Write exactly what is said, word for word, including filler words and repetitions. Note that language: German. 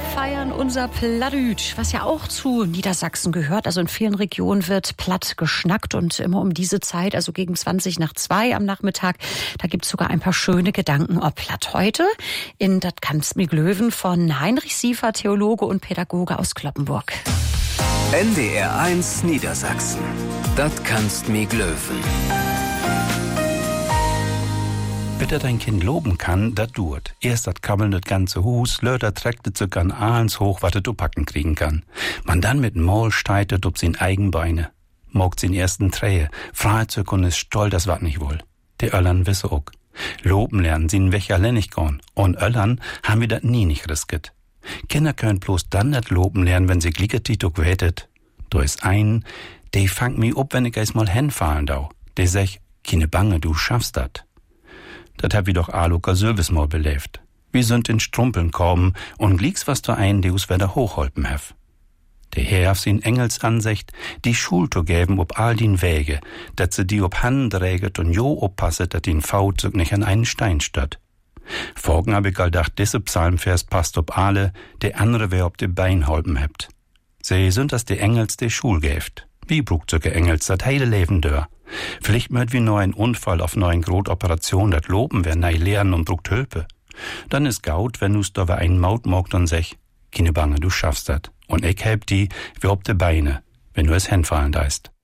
feiern unser Plattdütsch, was ja auch zu Niedersachsen gehört. Also in vielen Regionen wird platt geschnackt und immer um diese Zeit, also gegen zwanzig nach zwei am Nachmittag, da gibt's sogar ein paar schöne Gedanken ob platt. Heute in Dat kannst mi glöwen von Heinrich Siefer, Theologe und Pädagoge aus Cloppenburg. N D R eins Niedersachsen. Dat kannst mi glöwen. Bitte dein Kind loben kann, dat duert. Erst dat kabbeln das ganze Hus, löter trägt so gan Ahlens hoch, wat du packen kriegen kann. Man dann mit Maul steitet ob sin Eigenbeine. Mogt sin ersten Trähe, Freizug und ist stolz, das wat nicht wohl. Die Öllern wisse ook. Loben lernen sin weg alle nicht gorn. Und Öllern haben wir dat nie nicht risket. Kinder können bloß dann dat Loben lernen, wenn sie glickertit ook wetet. Du is ein, de fangt mi up, wenn ich eis mal hinfallen dau. De sech, keine Bange, du schaffst dat. Dat hab ich doch Aluka Service mal belebt. Wir sind in Strumpeln kommen und glieks was du ein, die us wieder hochholpen hef. Der Herr sin Engels Ansicht, die Schulto geben ob all din Wege, dat se die ob Hand träget und jo oppasset, dat din Faut sich nicht an einen Stein statt. Vorgen hab ich all dacht, diese Psalmvers passt ob alle, der andere wer ob de Bein holpen hebt. Sie sind das die Engels de Schul gäft. Wie brugt sogar Engels dat heile Leben dör. Vielleicht möt wie neuen Unfall auf neuen Grotoperation dat Loben wer nei lernen und brugt Hülpe. Dann is gaut, wenn du's da wer einen Maut mogt und sech, keine Bange, du schaffst dat. Und ich heb die, wie ob de Beine, wenn du es hinfallen deist.